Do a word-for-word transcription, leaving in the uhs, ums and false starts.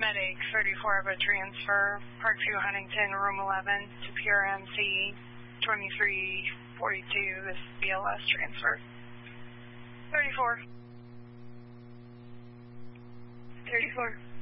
Medic thirty-four of a transfer, Parkview Huntington, room eleven to P R M C twenty-three forty-two, this is B L S transfer. thirty-four. thirty-four.